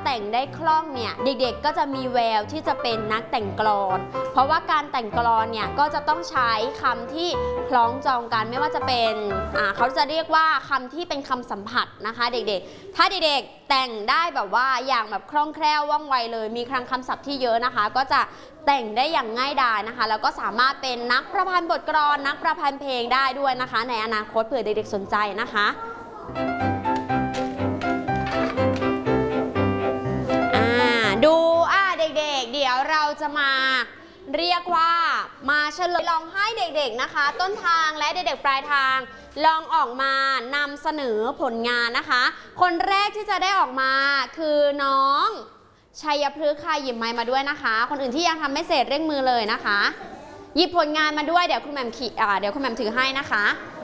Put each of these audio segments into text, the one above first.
แต่งได้คล่องเนี่ยเด็กๆก็จะมีแววที่จะเป็นนักแต่งกลอนเพราะว่าการแต่งกลอนเนี่ยก็จะต้องใช้คำที่คล้องจองกันไม่ว่าจะเป็นเขาจะเรียกว่าคำที่เป็นคำสัมผัสนะคะเด็กๆถ้าเด็กๆแต่งได้แบบว่าอย่างแบบคล่องแคล่วว่องไวเลยมีคลังคำศัพท์ที่เยอะนะคะก็จะแต่งได้อย่างง่ายดายนะคะแล้วก็สามารถเป็นนักประพันธ์บทกลอนนักประพันธ์เพลงได้ด้วยนะคะในอนาคตเผื่อเด็กๆสนใจนะคะดูเด็กๆเดี๋ยวเราจะมาเรียกว่ามาเฉลยลองให้เด็กๆนะคะต้นทางและเด็กๆปลายทางลองออกมานำเสนอผลงานนะคะคนแรกที่จะได้ออกมาคือน้องชัยพฤกษ์ค่ะหยิบไมค์มาด้วยนะคะคนอื่นที่ยังทำไม่เสร็จเร่งมือเลยนะคะหยิบผลงานมาด้วยเดี๋ยวคุณแหม่มถือให้นะคะ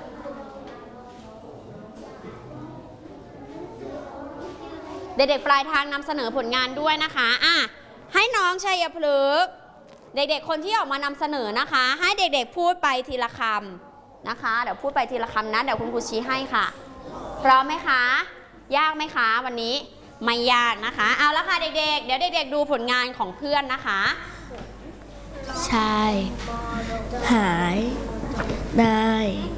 เด็กๆปลายทางนำเสนอผลงานด้วยนะคะให้น้องชัยพฤกษ์เด็กๆคนที่ออกมานำเสนอนะคะให้เด็กๆพูดไปทีละคำนะคะเดี๋ยวพูดไปทีละคำนะเดี๋ยวคุณครูชี้ให้ค่ะพร้อมไหมคะยากไหมคะวันนี้ไม่ยากนะคะเอาละค่ะเด็กๆเดี๋ยวเด็กๆดูผลงานของเพื่อนนะคะชายหายได้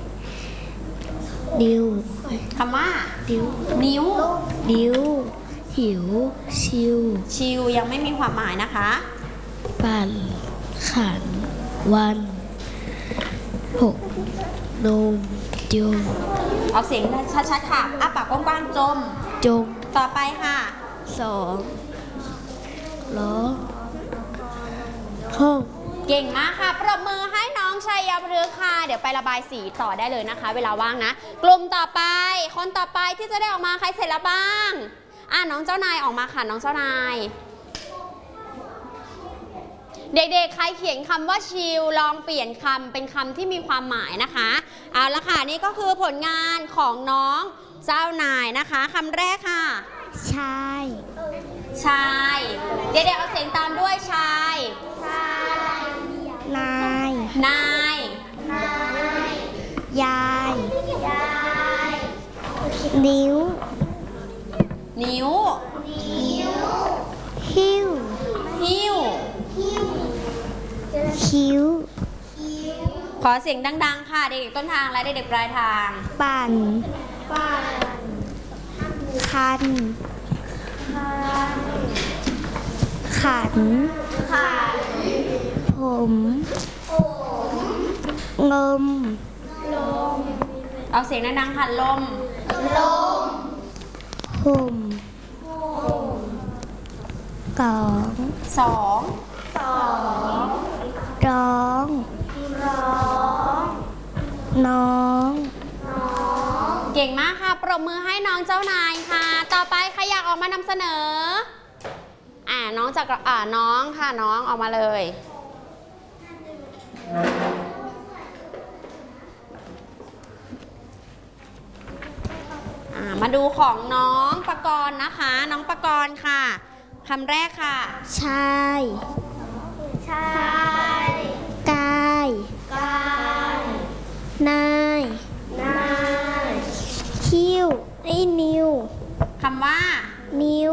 นิ้วคำว่านิ้วหิวชิวยังไม่มีความหมายนะคะปั่นขันวันหกนมจมเอาเสียงชัดๆค่ะปากกว้างๆจมต่อไปค่ะ 2ล้อห้องเก่งมากค่ะปรบมือให้น้องชัยพฤกษ์ค่ะเดี๋ยวไประบายสีต่อได้เลยนะคะเวลาว่างนะกลุ่มต่อไปคนต่อไปที่จะได้ออกมาใครเสร็จแล้วบ้างน้องเจ้านายออกมาค่ะน้องเจ้านายเด็กๆใครเขียนคำว่าชิลลองเปลี่ยนคำเป็นคำที่มีความหมายนะคะเอาละค่ะนี่ก็คือผลงานของน้องเจ้านายนะคะคำแรกค่ะชายเด็กๆเอาเสียงตามด้วยชายนายยายนิ้วหิ้วคิ้วขอเสียงดังๆค่ะเด็กๆต้นทางและเด็กๆปลายทางปั่นคันขันผมงมเอาเสียงดังๆค่ะลมผมสองร้องน้องเก่งมากค่ะปรบมือให้น้องเจ้านายค่ะต่อไปใครอยากออกมานำเสนอน้องจากน้องค่ะน้องออกมาเลยมาดูของน้องปกรณ์นะคะน้องปกรณ์ค่ะคำแรกค่ะชายกายนายคิ้วนิ้วคำว่านิ้ว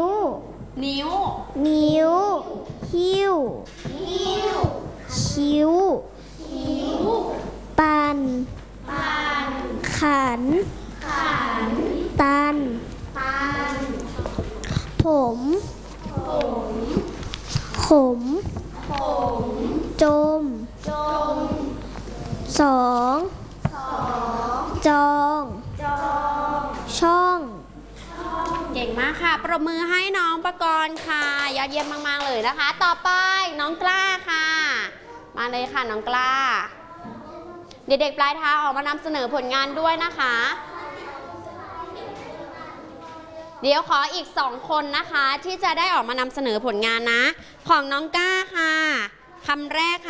หิ้วคิ้วปั่นขันตันผมขมจม2จองช่องเก่งมากค่ะปรบมือให้น้องปกรณ์ค่ะยอดเยี่ยมมากๆเลยนะคะต่อไปน้องกล้าค่ะมาเลยค่ะน้องกล้าเด็กๆปลายเท้าออกมานำเสนอผลงานด้วยนะคะเดี๋ยวขออีก2คนนะคะที่จะได้ออกมานำเสนอผลงานนะของน้องกล้าค่ะคำแรกค่ะ